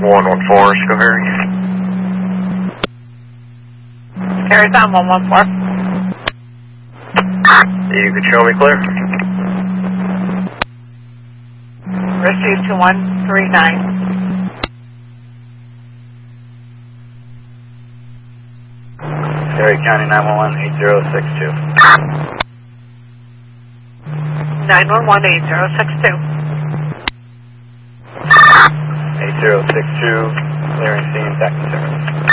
114, Schoharie. Carry down 114. You could show me clear. Receive 2139. Schoharie County 911 8062. 911 8062. 8062, clearing scene, back to service.